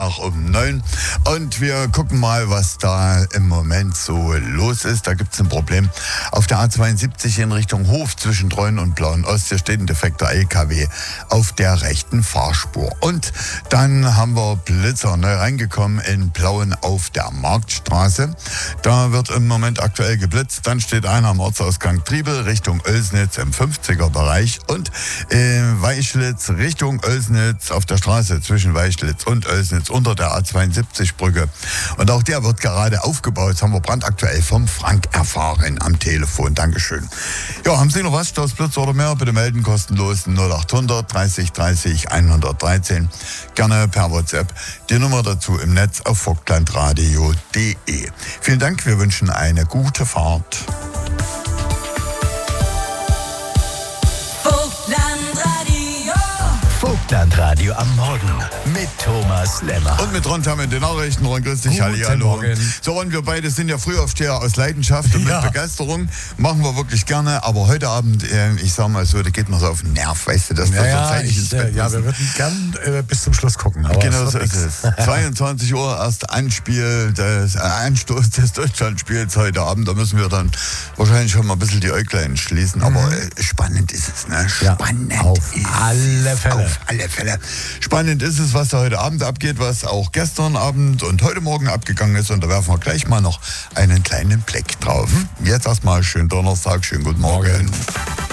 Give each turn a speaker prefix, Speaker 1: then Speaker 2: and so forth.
Speaker 1: nach um 9. Und wir gucken mal, was da im Moment so los ist. Da gibt es ein Problem. Auf der A72 in Richtung Hof zwischen Treuen und Blauen-Ost, hier steht ein defekter LKW auf der rechten Fahrspur. Und dann haben wir Blitzer neu reingekommen in Plauen auf der Marktstraße. Da wird im Moment aktuell geblitzt. Dann steht einer am Ortsausgang Triebel Richtung Oelsnitz im 50er-Bereich und Weischlitz Richtung Oelsnitz auf der Straße zwischen Weischlitz und Oelsnitz unter der A72-Brücke. Und auch der wird gerade aufgebaut. Das haben wir brandaktuell vom Frank erfahren am Telefon. Dankeschön. Ja, haben Sie noch was? Blitz oder mehr? Bitte melden, kostenlos 0800 30 30 113. Gerne per WhatsApp. Die Nummer dazu im Netz auf vogtlandradio.de. Vielen Dank, wir wünschen eine gute Fahrt.
Speaker 2: Vogtlandradio am Morgen mit Thomas Lemmer.
Speaker 1: Und mit Ron haben wir die Nachrichten. Ron, grüß dich, hallihallo. So, Ron, wir beide sind ja Frühaufsteher aus Leidenschaft und mit Begeisterung. Machen wir wirklich gerne. Aber heute Abend, ich sag mal so, da geht mir so auf den Nerv, weißt du, dass wir so zeitig ins Bett
Speaker 3: wir würden gern bis zum Schluss gucken. Aber
Speaker 1: genau so ist es. 22 Uhr erst Anstoß des Deutschlandspiels heute Abend. Da müssen wir dann wahrscheinlich schon mal ein bisschen die Äuglein schließen. Aber spannend ist es, ne? Spannend
Speaker 3: ja, auf alle Fälle.
Speaker 1: Auf alle Fälle. Spannend ist es, was da heute Abend abgeht, was auch gestern Abend und heute Morgen abgegangen ist. Und da werfen wir gleich mal noch einen kleinen Blick drauf. Jetzt erstmal schönen Donnerstag, schönen guten Morgen.